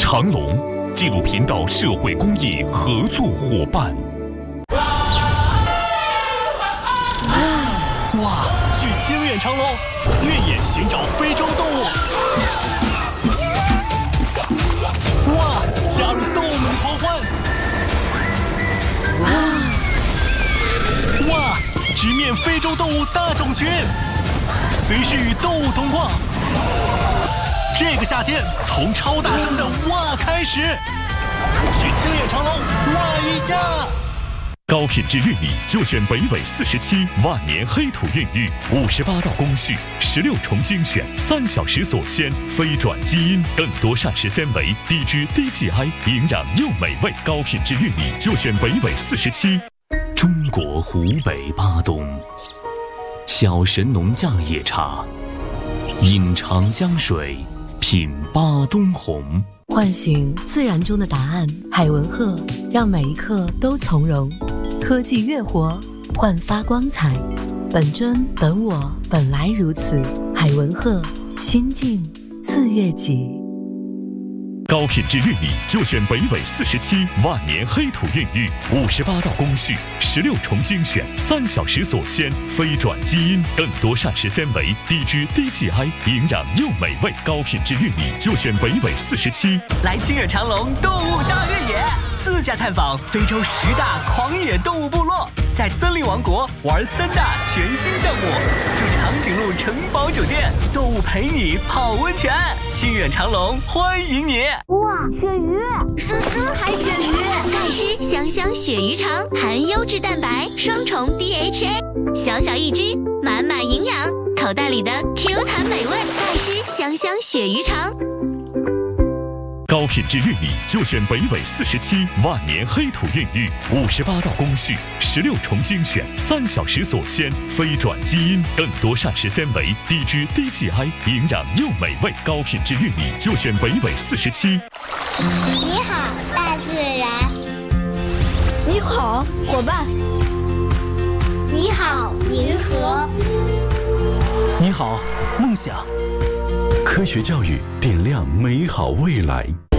长隆纪录频道社会公益合作伙伴。 哇！去清远长隆，越野寻找非洲动物。哇！加入动物狂欢。哇！直面非洲动物大种群，随时与动物同框。这个夏天，从超大声的哇开始，去清远长隆哇一下。 高品质玉米就选北纬47万年黑土孕育，58道工序，16重精选，3小时锁鲜，非转基因，更多膳食纤维，低脂低 GI， 营养又美味。高品质玉米就选北纬47。中国湖北巴东，小神农架野茶，饮长江水，品巴东红。 唤醒自然中的答案，海文鹤让每一刻都从容。科技越活，焕发光彩。本真本我，本来如此。海文鹤，心境自悦己。 高品质玉米就选北纬47万年黑土孕育，58道工序，16重精选，3小时锁鲜，非转基因，更多膳食纤维，低脂低 GI， 营养又美味。高品质玉米就选北纬47。 来清远长隆动物大越野，自驾探访非洲10大狂野动物部落，在森林王国玩3大全新项目，住长颈鹿城堡酒店，动物陪你泡温泉。清远长隆欢迎你！ 哇，鳕鱼，是深海鳕鱼，钙湿香香鳕鱼肠，含优质蛋白，双重 DHA， 小小一只，满满营养，口袋里的 Q 弹美味，钙湿香香鳕鱼肠。 高品质玉米就选北纬47万年黑土孕育，58道工序，16重精选，3小时锁鲜，非转基因，更多膳食纤维，低脂低 GI， 营养又美味。高品质玉米就选北纬47。 你好，大自然。 你好，伙伴。 你好，银河。 你好，梦想。 科学教育点亮美好未来。